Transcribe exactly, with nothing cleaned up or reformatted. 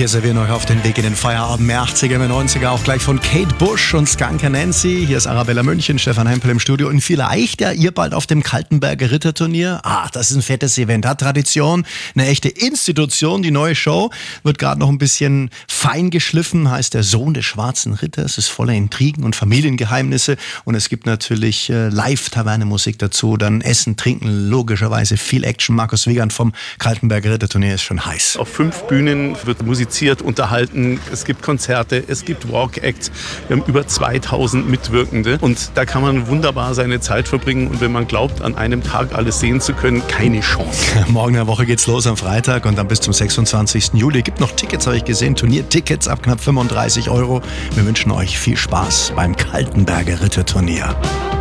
Wir servieren euch auf den Weg in den Feierabend mehr achtziger, mehr neunziger, auch gleich von Kate Bush und Skanka Nancy. Hier ist Arabella München, Stefan Hempel im Studio und vielleicht ja ihr bald auf dem Kaltenberger Ritterturnier. Ah, das ist ein fettes Event, hat Tradition, eine echte Institution. Die neue Show wird gerade noch ein bisschen fein geschliffen, heißt der Sohn des Schwarzen Ritters. Es ist voller Intrigen und Familiengeheimnisse und es gibt natürlich äh, Live-Taverne-Musik dazu, dann Essen, Trinken, logischerweise viel Action. Markus Wiegand vom Kaltenberger Ritterturnier ist schon heiß. Auf fünf Bühnen wird musiziert, unterhalten, es gibt Konzerte, es gibt Walk-Acts, wir haben über zweitausend Mitwirkende und da kann man wunderbar seine Zeit verbringen und wenn man glaubt, an einem Tag alles sehen zu können, keine Chance. Morgen in der Woche geht's los am Freitag und dann bis zum sechsundzwanzigsten Juli. Gibt noch Tickets, habe ich gesehen, Turniertickets ab knapp fünfunddreißig Euro. Wir wünschen euch viel Spaß beim Kaltenberger Ritterturnier.